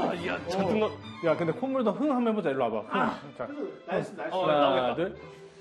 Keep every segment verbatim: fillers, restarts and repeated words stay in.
와, 야, 자든 거. 야, 근데 콧물도 흥 한번 해보자. 일로 와봐. 흥. 아, 자, 나이스, 나이스. 어, 하나, 둘.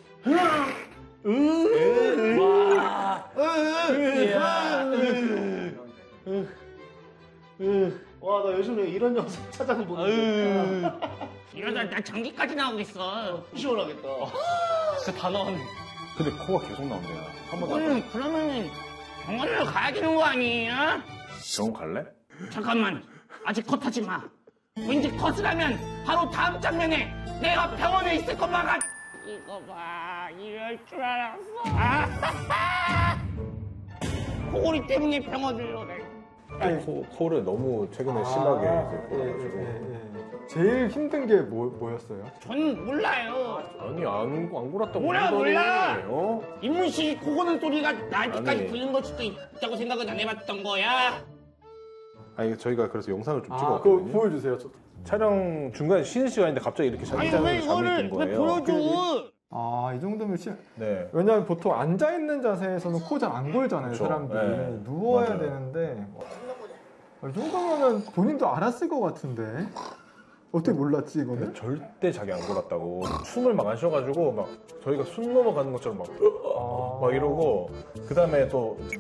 와, 나 요즘에 이런 영상 찾아서 보는데. 이러다 나 장기까지 나오겠어. 시원하겠다. 진짜 다 나왔네. 근데 코가 계속 나온대요. 한 번 더. 음, 그러면은 병원으로 가야 되는 거 아니에요? 병원 갈래? 잠깐만, 아직 컷하지 마. 왠지 컷을 하면 바로 다음 장면에 내가 병원에 있을 것만 같. 이거 봐, 이럴 줄 알았어. 아, 코골이 때문에 병원을 오래. 코, 코를 너무 최근에 심하게 이제 골아가지고. 예, 예, 예. 제일 힘든 게 뭐, 뭐였어요? 전 몰라요. 아니, 안, 안 골았다고. 몰라, 몰라. 어? 인문식이 코고는 소리가 나한테까지 아니. 들리는 걸 수도 있다고 생각은 안 해봤던 거야. 아니, 저희가 그래서 영상을 좀 아, 찍었거든요. 그거 보여주세요. 저. 촬영 중간에 쉬는 시간인데 갑자기 이렇게 아니, 자기 왜 장면이 이거를 든 왜 거예요. 보여줘? 아, 이 정도면 심... 네. 왜냐면 보통 앉아있는 자세에서는 코 잘 안 골잖아요, 그쵸. 사람들이. 네. 누워야 맞아요. 되는데. 이 정도면은 본인도 알았을 것 같은데. 어떻게 몰랐지, 이거는? 절대 자기 안 골았다고. 숨을 막 안 쉬어가지고 막 저희가 숨 넘어가는 것처럼 막, 아... 막 이러고 그 다음에 또